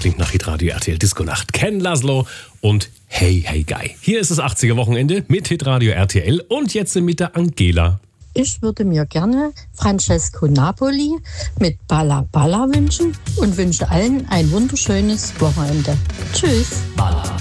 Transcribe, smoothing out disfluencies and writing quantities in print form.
klingt nach Hitradio RTL Disco Nacht. Ken Laszlo und Hey Hey Guy. Hier ist das 80er Wochenende mit Hitradio RTL und jetzt mit der Angela. Ich würde mir gerne Francesco Napoli mit Balla Balla wünschen und wünsche allen ein wunderschönes Wochenende. Tschüss. Balla.